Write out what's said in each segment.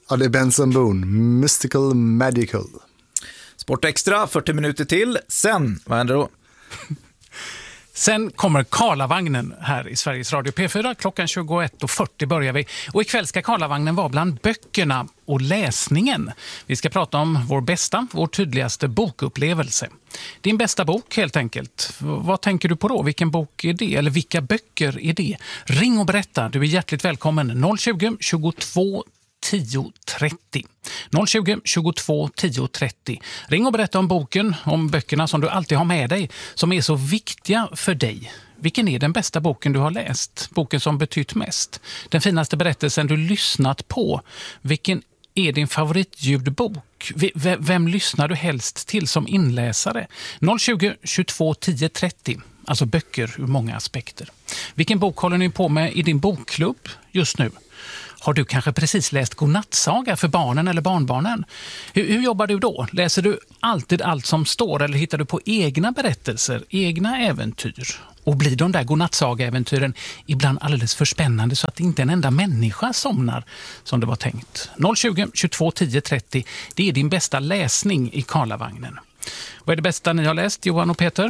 Ja, det är Benson Boone, Mystical Magical. Sport Extra, 40 minuter till. Sen, vad händer då? Sen kommer Karlavagnen här i Sveriges Radio P4. Klockan 21.40 börjar vi. Och ikväll ska Karlavagnen vara bland böckerna och läsningen. Vi ska prata om vår tydligaste bokupplevelse. Din bästa bok helt enkelt. Vad tänker du på då? Vilken bok är det? Eller vilka böcker är det? Ring och berätta. Du är hjärtligt välkommen. 020 22 10 30. 020 22 10 30. Ring och berätta om boken, om böckerna som du alltid har med dig, som är så viktiga för dig. Vilken är den bästa boken du har läst? Boken som betytt mest? Den finaste berättelsen du lyssnat på? Vilken är din favoritljudbok? Vem lyssnar du helst till som inläsare? 020 22 10 30. Alltså böcker ur många aspekter. Vilken bok håller ni på med i din bokklubb just nu? Har du kanske precis läst godnattsaga för barnen eller barnbarnen? Hur jobbar du då? Läser du alltid allt som står eller hittar du på egna berättelser, egna äventyr? Och blir de där godnattsaga-äventyren ibland alldeles för spännande så att inte en enda människa somnar som det var tänkt? 020 22 10 30, det är din bästa läsning i Karlavagnen. Vad är det bästa ni har läst, Johan och Peter?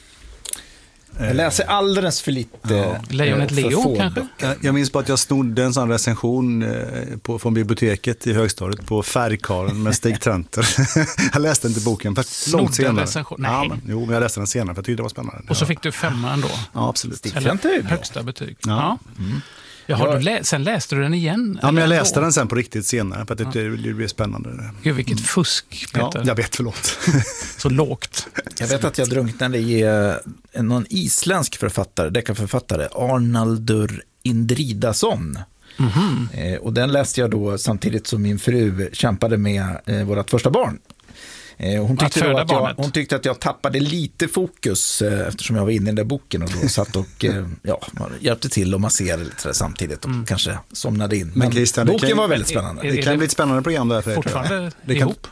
Jag läser alldeles för lite. Lejonet Leo kanske? Jag minns på att jag snodde en sån recension från biblioteket i högstadiet på Färgkaren med Stig Trenter. Jag läste inte boken för långt senare. Nej. Ja, men jag läste den senare för jag tyckte det var spännande. Och så fick du 5 ändå? Ja, absolut. Stig Trenter högsta betyg. Ja. Mm. Sen läste du den igen? Ja, men jag läste den sen på riktigt senare för att det blev spännande. Gud, vilket fusk, Peter. Ja, jag vet, förlåt. Så lågt. Jag vet att jag drunknade i någon isländsk deckarförfattare, Arnaldur Indridason. Mm-hmm. Och den läste jag då samtidigt som min fru kämpade med vårt första barn. Hon tyckte att jag tappade lite fokus eftersom jag var inne i den där boken och då satt och hjälpte till och masserade lite samtidigt och kanske somnade in. Men Christian, boken var väldigt spännande. Det kan bli ett spännande program därför. Fortfarande ihop?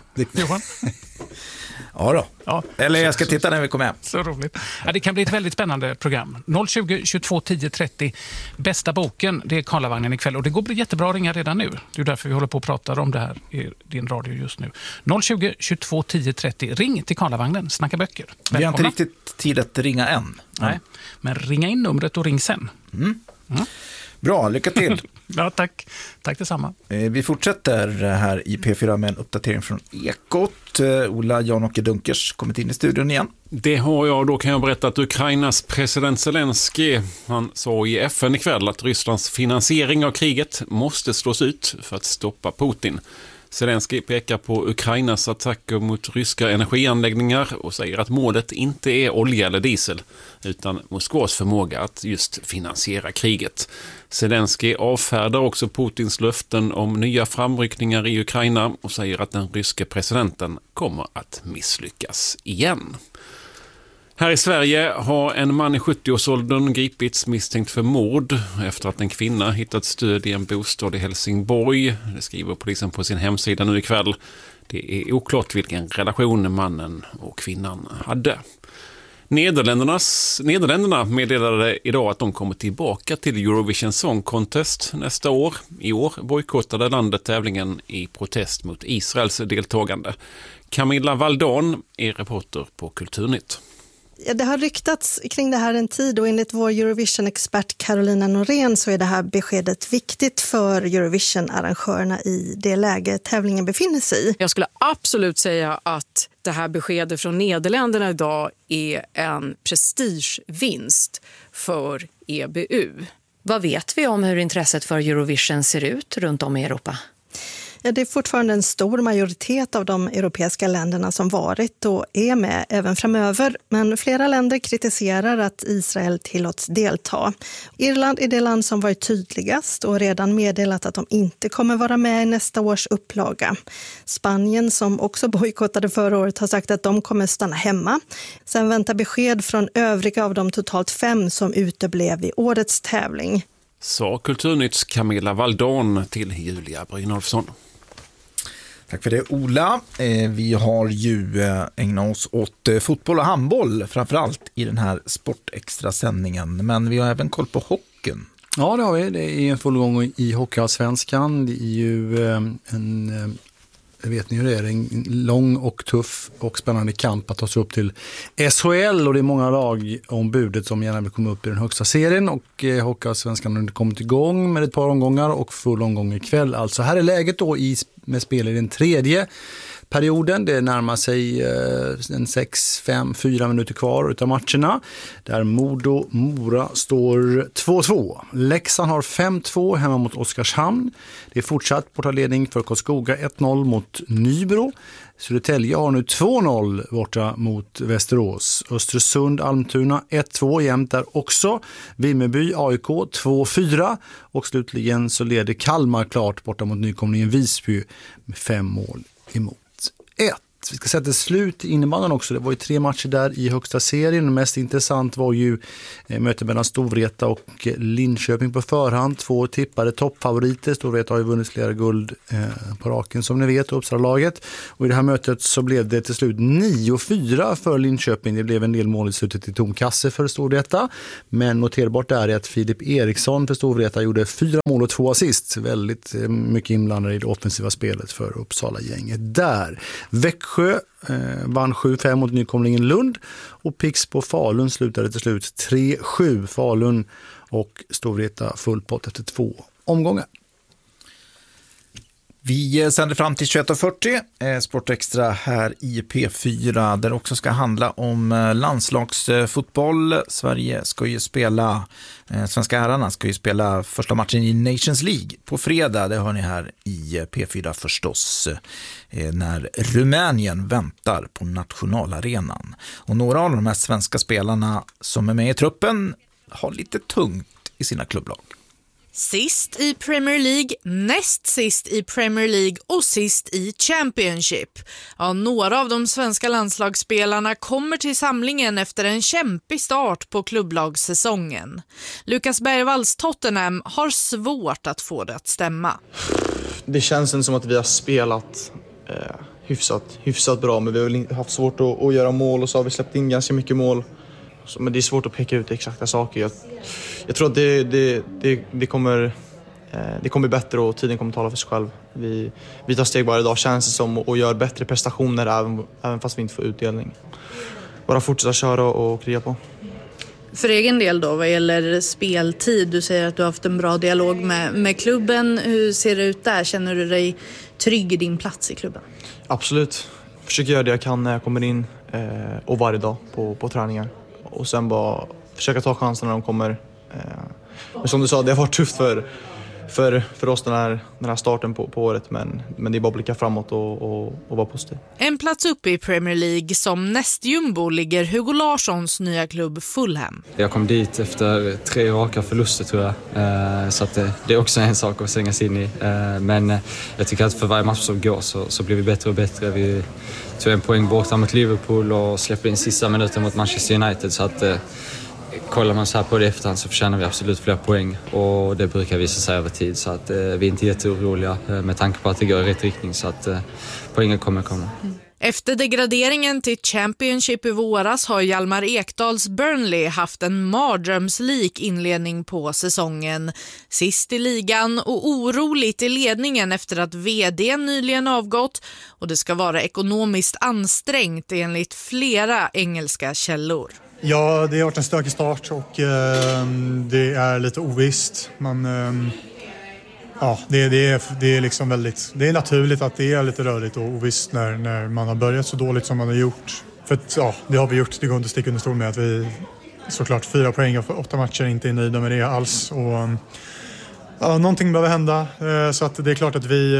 Ja då. Ja. Eller jag ska titta när vi kommer hem. Så roligt. Ja, det kan bli ett väldigt spännande program. 020 22 10 30. Bästa boken, det är Karlavagnen ikväll. Och det går jättebra att ringa redan nu. Det är därför vi håller på att prata om det här i din radio just nu. 020 22 10 30. Ring till Karlavagnen, snacka böcker. Välkomna. Vi har inte riktigt tid att ringa än. Nej, men ringa in numret och ring sen. Bra, lycka till. Ja, tack. Tack detsamma. Vi fortsätter här i P4 med en uppdatering från Ekot. Ola Jan-Åke Dunkers kommit in i studion igen. Det har jag. Då kan jag berätta att Ukrainas president Zelensky, han sa i FN ikväll att Rysslands finansiering av kriget måste slås ut för att stoppa Putin. Zelensky pekar på Ukrainas attacker mot ryska energianläggningar och säger att målet inte är olja eller diesel utan Moskvas förmåga att just finansiera kriget. Zelensky avfärdar också Putins löften om nya framryckningar i Ukraina och säger att den ryske presidenten kommer att misslyckas igen. Här i Sverige har en man i 70-årsåldern gripits misstänkt för mord efter att en kvinna hittat stöd i en bostad i Helsingborg. Det skriver polisen på sin hemsida nu ikväll. Det är oklart vilken relation mannen och kvinnan hade. Nederländerna meddelade idag att de kommer tillbaka till Eurovision Song Contest nästa år. I år bojkottade landet tävlingen i protest mot Israels deltagande. Camilla Valdon är reporter på Kulturnytt. Ja, det har ryktats kring det här en tid och enligt vår Eurovision-expert Carolina Norén så är det här beskedet viktigt för Eurovision-arrangörerna i det läge tävlingen befinner sig i. Jag skulle absolut säga att det här beskedet från Nederländerna idag är en prestigevinst för EBU. Vad vet vi om hur intresset för Eurovision ser ut runt om i Europa? Ja, det är fortfarande en stor majoritet av de europeiska länderna som varit och är med även framöver. Men flera länder kritiserar att Israel tillåts delta. Irland är det land som varit tydligast och redan meddelat att de inte kommer vara med i nästa års upplaga. Spanien, som också bojkottade förra året, har sagt att de kommer stanna hemma. Sen väntar besked från övriga av de totalt 5 som uteblev i årets tävling. Sa Kulturnytts Camilla Valdon till Julia Brynolfsson. Tack för det, Ola. Vi har ju ägnat oss åt fotboll och handboll framförallt i den här sportextra sändningen. Men vi har även koll på hockeyn. Ja, det har vi. Det är en full gång i Hockeyallsvenskan. Det är ju en lång och tuff och spännande kamp att ta sig upp till SHL, och det är många lag om budet som gärna vill komma upp i den högsta serien, och Hockeyallsvenskan har kommit igång med ett par omgångar och full omgång ikväll. Alltså här är läget då med spel i den tredje perioden. Det närmar sig 4 minuter kvar utav matcherna. Där Modo-Mora står 2-2. Leksand har 5-2 hemma mot Oskarshamn. Det är fortsatt bortaledning för Karlskoga, 1-0 mot Nybro. Södertälje har nu 2-0 borta mot Västerås. Östersund-Almtuna 1-2 jämnt där också. Vimmerby-AIK 2-4. Och slutligen så leder Kalmar klart borta mot nykomlingen Visby med 5 mål emot 1. Vi ska sätta slut i innebandyn också. Det var ju 3 matcher där i högsta serien. Mest intressant var ju mötet mellan Storvreta och Linköping på förhand. 2 tippade toppfavoriter. Storvreta har ju vunnit flera guld på raken som ni vet, Uppsala-laget. Och i det här mötet så blev det till slut 9-4 för Linköping. Det blev en del mål i slutet i tom kasse för Storvreta. Men noterbart är att Filip Eriksson för Storvreta gjorde 4 mål och 2 assist. Väldigt mycket inblandade i det offensiva spelet för Uppsala-gänget där. Växjö vann 7-5 mot nykomlingen Lund, och Pixbo Falun slutade till slut 3-7. Falun och Storvreta full pott efter 2 omgångar. Vi sänder fram till 21.40, Sportextra här i P4, där det också ska handla om landslagsfotboll. Sverige ska ju spela, svenska herrarna ska ju spela första matchen i Nations League på fredag. Det hör ni här i P4 förstås, när Rumänien väntar på nationalarenan. Och några av de här svenska spelarna som är med i truppen har lite tungt i sina klubblag. Sist i Premier League, näst sist i Premier League och sist i Championship. Ja, några av de svenska landslagsspelarna kommer till samlingen efter en kämpig start på klubblagssäsongen. Lukas Bergvalls Tottenham har svårt att få det att stämma. Det känns som att vi har spelat hyfsat bra, men vi har väl haft svårt att göra mål, och så har vi släppt in ganska mycket mål. Men det är svårt att peka ut exakta saker. Jag tror att det kommer bättre, och tiden kommer tala för sig själv. Vi tar steg varje dag, känns det som, och gör bättre prestationer även fast vi inte får utdelning. Bara fortsätta köra och kriga på. För egen del då, vad gäller speltid, du säger att du har haft en bra dialog med klubben. Hur ser det ut där? Känner du dig trygg i din plats i klubben? Absolut. Försöker göra det jag kan när jag kommer in, och varje dag på träningar. Och sen bara försöka ta chansen när de kommer. Men som du sa, det har varit tufft för oss den här starten på året. Men det är bara att blicka framåt och vara positiv. En plats upp i Premier League som nästjumbo ligger Hugo Larssons nya klubb Fulham. Jag kom dit efter 3 raka förluster tror jag. Så att det är också en sak att slängas in i. Men jag tycker att för varje match som går så blir vi bättre och bättre. Vi tog 1 poäng borta mot Liverpool och släppte in sista minuten mot Manchester United. Så att kollar man så här på det efterhand så förtjänar vi absolut fler poäng. Och det brukar visa sig över tid. Så att vi är inte jätteoroliga med tanke på att det går i rätt riktning. Så att poängen kommer komma. Efter degraderingen till Championship i våras har Hjalmar Ekdals Burnley haft en mardrömslik inledning på säsongen. Sist i ligan och oroligt i ledningen efter att vd nyligen avgått, och det ska vara ekonomiskt ansträngt enligt flera engelska källor. Ja, det har varit en stökig start och det är lite ovisst. Det är liksom väldigt, det är naturligt att det är lite rörigt och ovisst när man har börjat så dåligt som man har gjort. För att, det har vi gjort. Det går inte att sticka under stol med att vi såklart 4 poäng av 8 matcher inte är nöjda med det alls. Och någonting behöver hända, så att det är klart att vi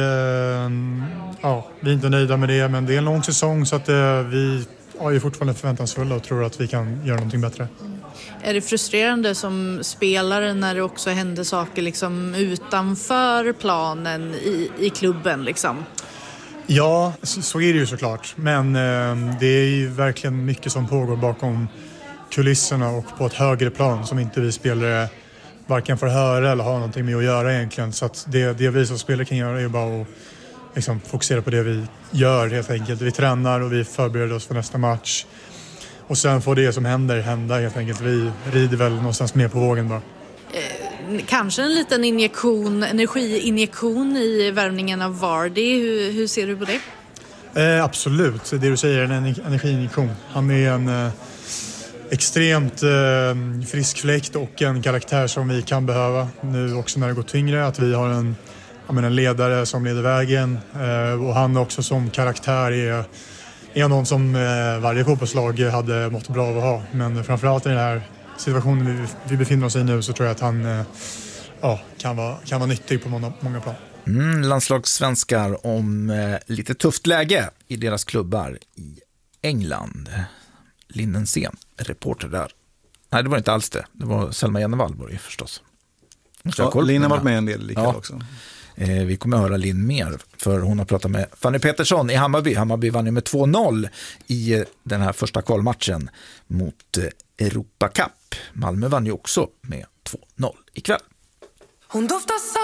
är inte nöjda med det, men det är en lång säsong så att vi är fortfarande förväntansfulla och tror att vi kan göra någonting bättre. Är det frustrerande som spelare när det också händer saker liksom utanför planen i klubben liksom? Ja, så är det ju såklart. Men det är ju verkligen mycket som pågår bakom kulisserna och på ett högre plan som inte vi spelare varken får höra eller ha någonting med att göra egentligen. Så att det vi som spelare kan göra är bara att liksom fokusera på det vi gör helt enkelt. Vi tränar och vi förbereder oss för nästa match. Och sen får det som händer hända helt enkelt. Vi rider väl någonstans mer på vågen bara. kanske en liten energiinjektion i värvningen av Vardy. Hur ser du på det? Absolut, det du säger är en energiinjektion. Han är en extremt frisk fläkt och en karaktär som vi kan behöva nu också när det går tyngre. Att vi har en ledare som leder vägen och han också som karaktär är någon som varje fotbollslag hade mått bra av att ha. Men framförallt i den här situationen vi befinner oss i nu så tror jag att han kan vara nyttig på många plan. Landslagssvenskar om lite tufft läge i deras klubbar i England. Linnensén, reporter där. Nej, det var inte alls det. Det var Selma Jennevall var det förstås. Linn har varit med en del likväl också. Vi kommer att höra Linn mer för hon har pratat med Fanny Petersson i Hammarby. Hammarby vann ju med 2-0 i den här första kvalmatchen mot Europa Cup. Malmö vann ju också med 2-0 ikväll. Hon doftar